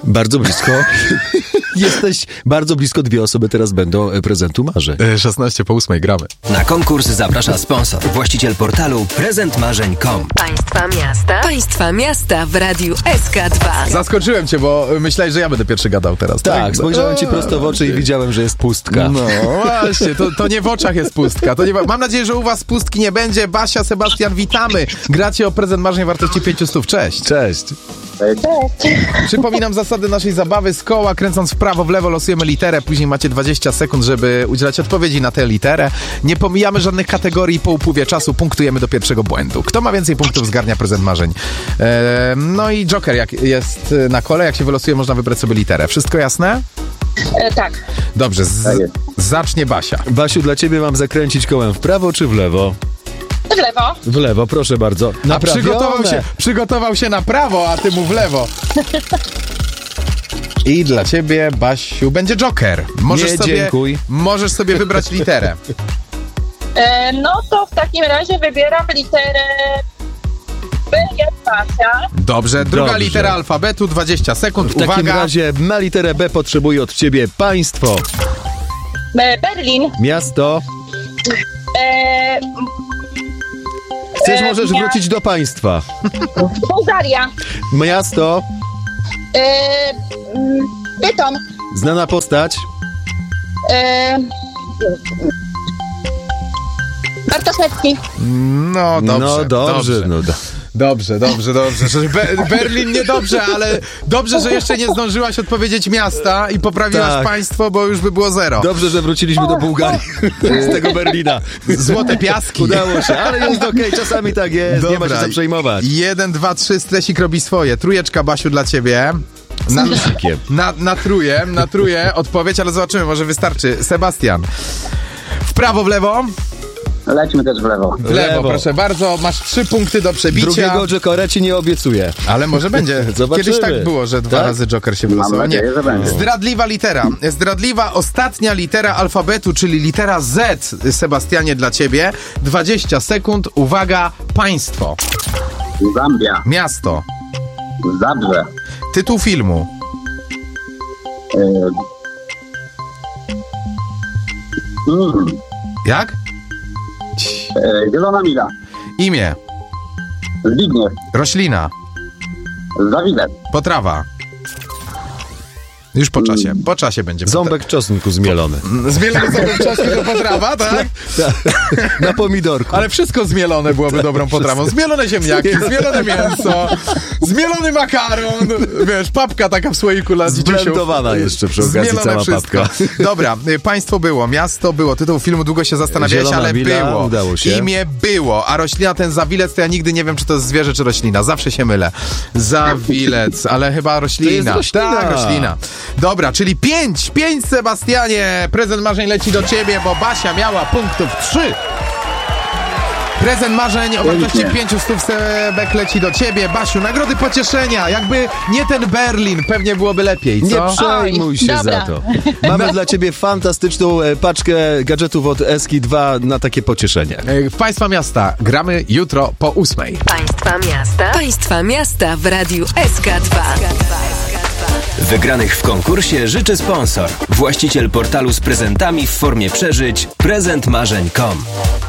Bardzo blisko. Jesteś bardzo blisko, 2 osoby teraz będą prezentu marzeń. 16:08 gramy. Na konkurs zaprasza sponsor, właściciel portalu prezentmarzeń.com. Państwa miasta w Radiu SK2. Zaskoczyłem cię, bo myślałeś, że ja będę pierwszy gadał teraz. Tak, spojrzałem ci prosto w oczy i widziałem, że jest pustka. No właśnie, to nie w oczach jest pustka. Mam nadzieję, że u was pustki nie będzie. Basia, Sebastian, witamy. Gracie o prezent marzeń wartości 500. Cześć. Cześć. Przypominam zasady naszej zabawy. Z koła, kręcąc w prawo, w lewo losujemy literę. Później macie 20 sekund, żeby udzielać odpowiedzi na tę literę. Nie pomijamy żadnych kategorii. Po upływie czasu punktujemy do pierwszego błędu. Kto ma więcej punktów, zgarnia prezent marzeń. No i Joker jak jest na kole. Jak się wylosuje, można wybrać sobie literę. Wszystko jasne? Tak. Dobrze, zacznie Basia. Basiu, dla ciebie mam zakręcić kołem w prawo czy w lewo? W lewo. W lewo, proszę bardzo. Przygotował się na prawo, a ty mu w lewo. I dla ciebie, Basiu, będzie Joker. Dziękuj. Możesz sobie wybrać literę. No to w takim razie wybieram literę B jak Basia. Dobrze, druga Dobrze. litera alfabetu, 20 sekund. W takim razie na literę B potrzebuję od ciebie państwo. Berlin. Miasto. Chcesz, możesz wrócić do państwa. Bułgaria. Miasto. Bytom. Znana postać. Bartoszewski. No dobrze. Dobrze. Berlin niedobrze, ale dobrze, że jeszcze nie zdążyłaś odpowiedzieć miasta i poprawiłaś państwo, bo już by było 0. Dobrze, że wróciliśmy do Bułgarii z tego Berlina. Złote piaski. Udało się, ale jest okej, czasami tak jest, Dobra. nie ma się co przejmować. 1, 2, 3, stresik robi swoje. Trójeczka, Basiu, dla ciebie. Natruję odpowiedź, ale zobaczymy, może wystarczy. Sebastian. W prawo, w lewo? Lećmy też w lewo. W lewo, proszę bardzo. Masz 3 punkty do przebicia. Drugiego Jokera ci nie obiecuję. Ale może będzie. Zobaczymy. Kiedyś tak było, że 2 razy Joker się wylosował. Mam nadzieję, że będzie. Zdradliwa litera. Zdradliwa ostatnia litera alfabetu, czyli litera Z, Sebastianie, dla ciebie. 20 sekund. Uwaga, państwo. Zambia. Miasto. Zabrze. Tytuł filmu. Jak? Zielona mila. Imię. Zbigniew. Roślina. Zawilec. Potrawa. Już po czasie będzie. Ząbek czosnku zmielony. Zmielony ząbek czosnku to potrawa, tak? Na pomidorku. Ale wszystko zmielone byłoby dobrą potrawą. Zmielone ziemniaki, zmielone mięso, zmielony makaron, wiesz, papka taka w słoiku dla dzieciusiów. Zblendowana jeszcze przy okazji Zmielone cała wszystko. papka. Dobra, państwo było, miasto było, tytuł filmu długo się zastanawiałeś, Zielona ale wila, było. udało się. Imię było, a roślina, ten zawilec, to ja nigdy nie wiem, czy to jest zwierzę, czy roślina. Zawsze się mylę. Zawilec, ale chyba roślina. To jest roślina. Tak, roślina. Dobra, czyli 5 Sebastianie. Prezent marzeń leci do ciebie, bo Basia miała punktów 3. Prezent marzeń o wartości 500 Sebek leci do ciebie. Basiu, nagrody pocieszenia. Jakby nie ten Berlin, pewnie byłoby lepiej, co? Nie przejmuj się dobra. za to. Mamy dla ciebie fantastyczną paczkę gadżetów od Eski2 na takie pocieszenie. W Państwa miasta gramy jutro po 8:00. Państwa miasta w Radiu SK2. Wygranych w konkursie życzy sponsor, właściciel portalu z prezentami w formie przeżyć prezentmarzeń.com.